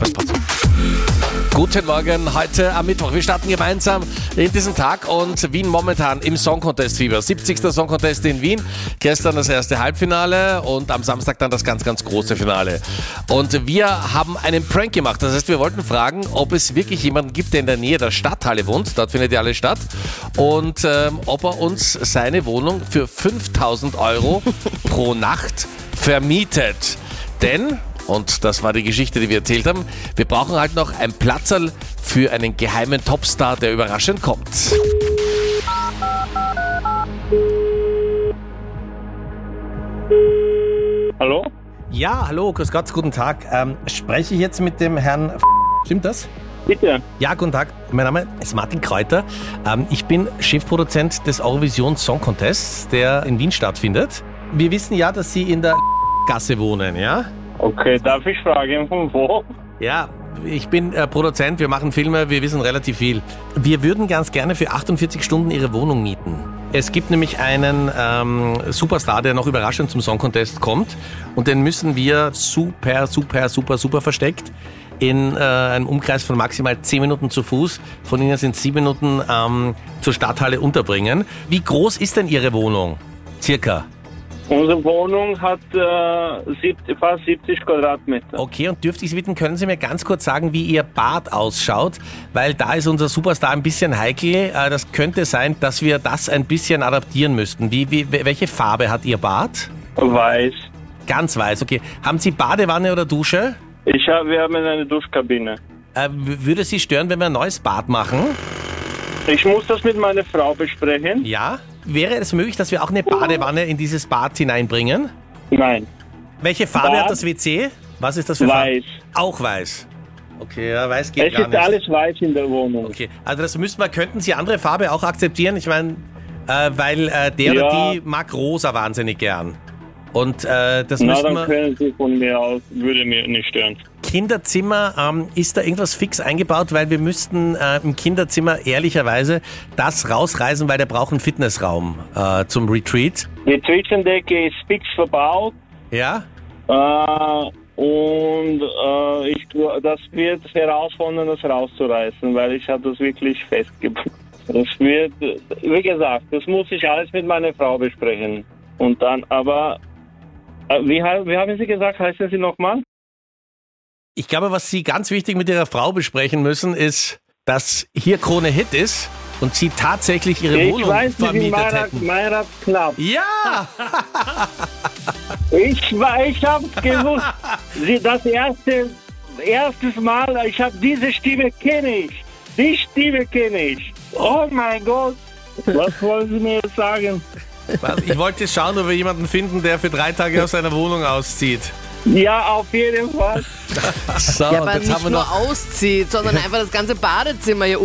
Guten Morgen, heute am Mittwoch. Wir starten gemeinsam in diesen Tag und Wien momentan im Song Contest Fieber. 70. Song Contest in Wien. Gestern das erste Halbfinale und am Samstag dann das ganz, ganz große Finale. Und wir haben einen Prank gemacht. Das heißt, wir wollten fragen, ob es wirklich jemanden gibt, der in der Nähe der Stadthalle wohnt. Dort findet ja alles statt. Und ob er uns seine Wohnung für 5.000 € pro Nacht vermietet. Denn, und das war die Geschichte, die wir erzählt haben, wir brauchen halt noch ein Platzerl für einen geheimen Topstar, der überraschend kommt. Hallo? Ja, hallo, grüß Gott, guten Tag. Spreche ich jetzt mit dem Herrn Stimmt das? Bitte. Ja, guten Tag. Mein Name ist Martin Kräuter. Ich bin Chefproduzent des Eurovision Song Contests, der in Wien stattfindet. Wir wissen ja, dass Sie in der Gasse wohnen, ja? Okay, darf ich fragen, von wo? Ja, ich bin Produzent, wir machen Filme, wir wissen relativ viel. Wir würden ganz gerne für 48 Stunden Ihre Wohnung mieten. Es gibt nämlich einen Superstar, der noch überraschend zum Song Contest kommt und den müssen wir super versteckt in einem Umkreis von maximal 10 Minuten zu Fuß, von Ihnen sind 7 Minuten zur Stadthalle unterbringen. Wie groß ist denn Ihre Wohnung? Circa? Unsere Wohnung hat fast 70 Quadratmeter. Okay, und dürfte ich Sie bitten, können Sie mir ganz kurz sagen, wie Ihr Bad ausschaut? Weil da ist unser Superstar ein bisschen heikel. Das könnte sein, dass wir das ein bisschen adaptieren müssten. Welche Farbe hat Ihr Bad? Weiß. Ganz weiß, okay. Haben Sie Badewanne oder Dusche? Wir haben eine Duschkabine. Würde Sie stören, wenn wir ein neues Bad machen? Ich muss das mit meiner Frau besprechen. Ja? Wäre es möglich, dass wir auch eine Badewanne in dieses Bad hineinbringen? Nein. Welche Farbe hat das WC? Was ist das für Farbe? Weiß. Auch weiß. Okay, ja, weiß geht Es gar ist nicht. alles weiß in der Wohnung. Okay, also das könnten Sie andere Farbe auch akzeptieren? Ich meine, weil der oder die mag rosa wahnsinnig gern. Und das müssen dann wir... können Sie von mir aus, würde mir nicht stören. Kinderzimmer, ist da irgendwas fix eingebaut? Weil wir müssten im Kinderzimmer ehrlicherweise das rausreißen, weil der braucht einen Fitnessraum zum Retreat. Die Zwischendecke ist fix verbaut. Ja? Das wird herausfordern, das rauszureißen, weil ich habe das wirklich festgebunden. Das wird, wie gesagt, das muss ich alles mit meiner Frau besprechen. Und dann, aber, wie haben Sie gesagt, heißen Sie nochmal? Ich glaube, was Sie ganz wichtig mit Ihrer Frau besprechen müssen, ist, dass hier Krone Hit ist und Sie tatsächlich Ihre Wohnung vermietet hätten. Meirat Knapp. Ja! Ich hab's gewusst. Das erstes Mal, diese Stimme kenne ich. Die Stimme kenne ich. Oh mein Gott. Was wollen Sie mir jetzt sagen? Ich wollte schauen, ob wir jemanden finden, der für 3 Tage aus seiner Wohnung auszieht. Ja, auf jeden Fall. So, ja, aber nicht nur auszieht, sondern einfach das ganze Badezimmer hier